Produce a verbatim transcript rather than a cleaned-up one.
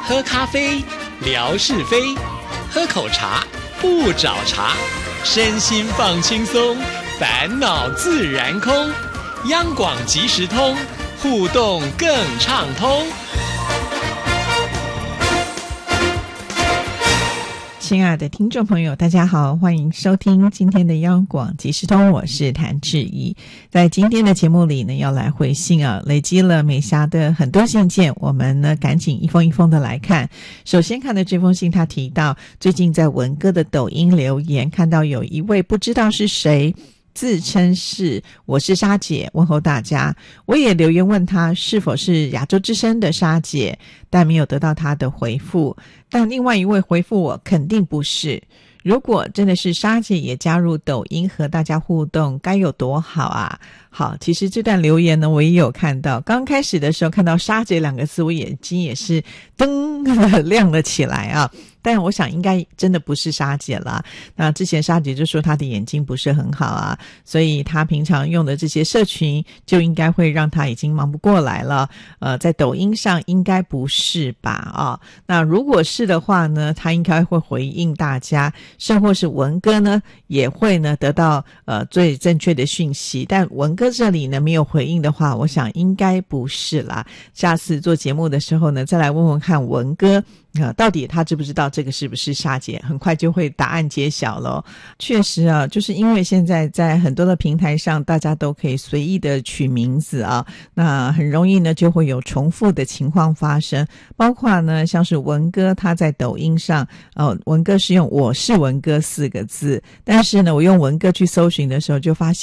喝咖啡，聊是非；喝口茶，不找茬。身心放轻松，烦恼自然空。央广即时通，互动更畅通。 亲爱的听众朋友，大家好，欢迎收听今天的央广即时通，我是谭志怡。在今天的节目里呢，要来回信啊，累积了美霞的很多信件，我们呢赶紧一封一封的来看。首先看的这封信，他提到最近在文哥的抖音留言，看到有一位不知道是谁自称是我是莎姐，问候大家。我也留言问他是否是亚洲之声的莎姐，但没有得到他的回复。但另外一位回复我肯定不是。如果真的是莎姐也加入抖音和大家互动，该有多好啊。好，其实这段留言呢我也有看到，刚开始的时候看到莎姐两个字，我眼睛也是噔亮了起来啊。但我想应该真的不是莎姐啦。那之前莎姐就说她的眼睛不是很好啊，所以她平常用的这些社群就应该会让她已经忙不过来了。呃，在抖音上应该不是吧啊？那如果是的话呢，她应该会回应大家，甚或是文哥呢也会呢得到呃最正确的讯息。但文哥这里呢没有回应的话，我想应该不是啦。下次做节目的时候呢，再来问问看文哥呃，到底他知不知道这个是不是莎姐，很快就会答案揭晓了。确实啊，就是因为现在在很多的平台上，大家都可以随意的取名字啊，那很容易呢就会有重复的情况发生。包括呢像是文哥他在抖音上呃，文哥是用我是文哥四个字，但是呢我用文哥去搜寻的时候就发现